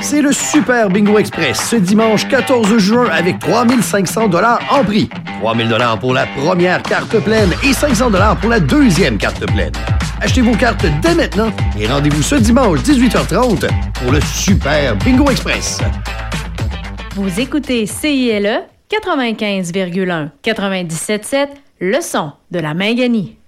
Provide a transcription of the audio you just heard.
C'est le Super Bingo Express ce dimanche 14 juin avec 3 500 $ en prix. 3 000 $ pour la première carte pleine et 500 $ pour la deuxième carte pleine. Achetez vos cartes dès maintenant et rendez-vous ce dimanche 18h30 pour le Super Bingo Express. Vous écoutez CILE 95,1 97,7, le son de la Minganie.